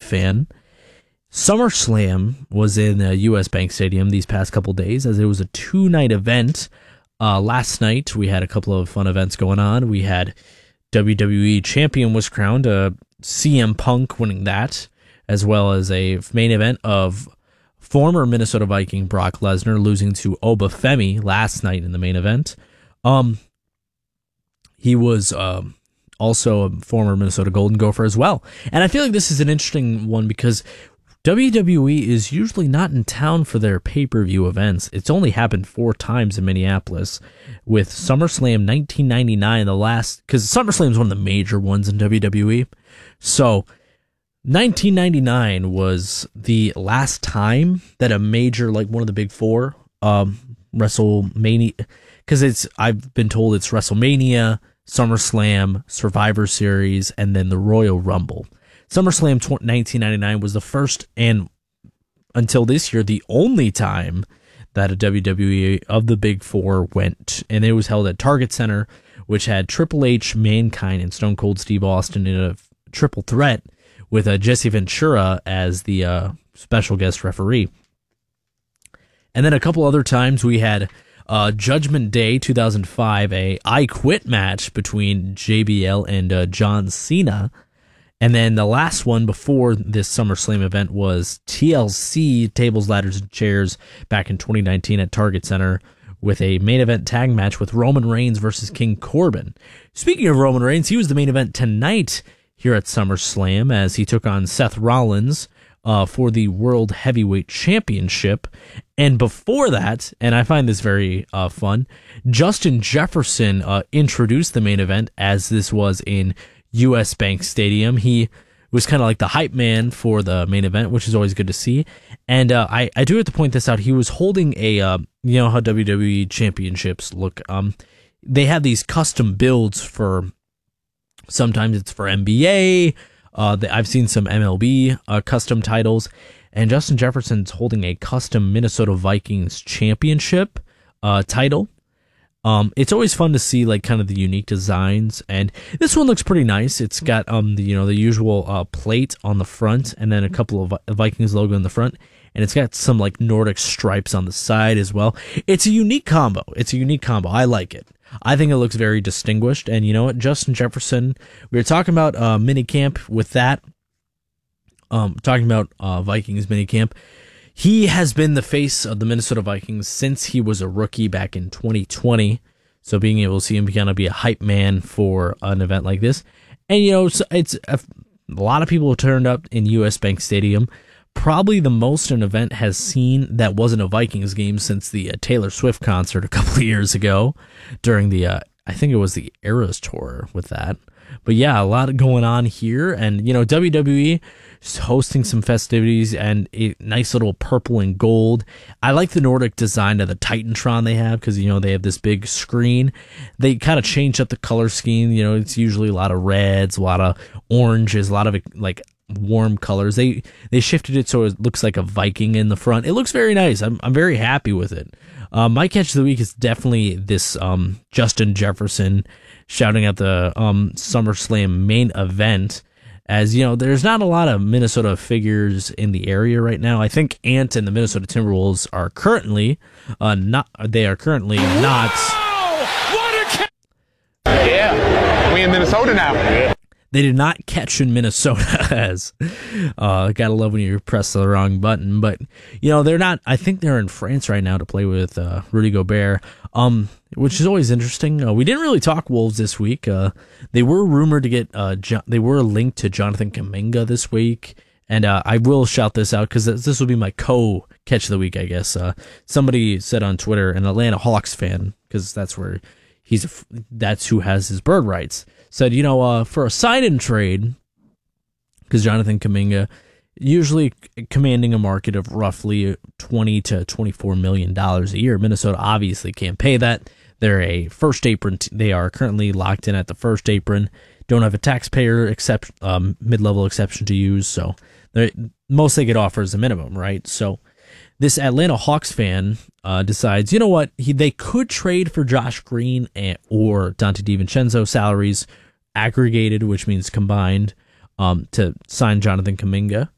fan. SummerSlam was in US Bank Stadium these past couple days, as it was a 2-night event. Last night, we had a couple of fun events going on. We had WWE Champion was crowned, CM Punk winning that, as well as a main event of former Minnesota Viking Brock Lesnar losing to Obafemi last night in the main event. He was also a former Minnesota Golden Gopher as well. And I feel like this is an interesting one because WWE is usually not in town for their pay-per-view events. It's only happened 4 times in Minneapolis, with SummerSlam 1999 the last, because SummerSlam is one of the major ones in WWE. So 1999 was the last time that a major, like one of the big 4, WrestleMania, because I've been told it's WrestleMania, SummerSlam, Survivor Series, and then the Royal Rumble. SummerSlam 1999 was the first, and until this year, the only time that a WWE of the Big 4 went, and it was held at Target Center, which had Triple H, Mankind, and Stone Cold Steve Austin in a triple threat with Jesse Ventura as the special guest referee. And then a couple other times we had Judgment Day 2005, a I Quit match between JBL and John Cena. And then the last one before this SummerSlam event was TLC, Tables, Ladders, and Chairs, back in 2019 at Target Center, with a main event tag match with Roman Reigns versus King Corbin. Speaking of Roman Reigns, he was the main event tonight here at SummerSlam as he took on Seth Rollins for the World Heavyweight Championship. And before that, and I find this very fun, Justin Jefferson introduced the main event, as this was in US Bank Stadium. He was kind of like the hype man for the main event, which is always good to see. And I do have to point this out. He was holding a, you know how WWE championships look. They have these custom builds for, sometimes it's for NBA. I've seen some MLB custom titles. And Justin Jefferson's holding a custom Minnesota Vikings championship title. It's always fun to see like kind of the unique designs, and this one looks pretty nice. It's got the usual plate on the front, and then a couple of Vikings logo in the front, and it's got some like Nordic stripes on the side as well. It's a unique combo. I like it. I think it looks very distinguished. And you know what, Justin Jefferson, we were talking about minicamp with that. Talking about Vikings minicamp. He has been the face of the Minnesota Vikings since he was a rookie back in 2020. So being able to see him kind of be a hype man for an event like this. And, you know, so it's a lot of people turned up in US Bank Stadium. Probably the most an event has seen that wasn't a Vikings game since the Taylor Swift concert a couple of years ago during the, I think it was the Eras Tour with that. But yeah, a lot going on here. And, you know, WWE is hosting some festivities and a nice little purple and gold. I like the Nordic design of the Titantron they have because, you know, they have this big screen. They kind of changed up the color scheme. You know, it's usually a lot of reds, a lot of oranges, a lot of like warm colors. They shifted it so it looks like a Viking in the front. It looks very nice. I'm very happy with it. My catch of the week is definitely this Justin Jefferson shouting at the SummerSlam main event. As you know, there's not a lot of Minnesota figures in the area right now. I think Ant and the Minnesota Timberwolves are currently not. They are currently not. Yeah, we in Minnesota now. Yeah. They did not catch in Minnesota, as gotta love when you press the wrong button. But you know, they're not. I think they're in France right now to play with Rudy Gobert, which is always interesting. We didn't really talk Wolves this week. They were rumored to get. They were linked to Jonathan Kuminga this week, and I will shout this out because this will be my catch of the week, I guess. Somebody said on Twitter, an Atlanta Hawks fan, because that's where that's who has his bird rights. Said, you know, for a sign-in trade, because Jonathan Kuminga, usually commanding a market of roughly $20 to $24 million a year. Minnesota obviously can't pay that. They're a first apron. They are currently locked in at the first apron. Don't have a taxpayer mid-level exception to use, so most they could offer is a minimum, right? So this Atlanta Hawks fan decides, you know what, they could trade for Josh Green or Dante DiVincenzo, salaries aggregated, which means combined, to sign Jonathan Kuminga.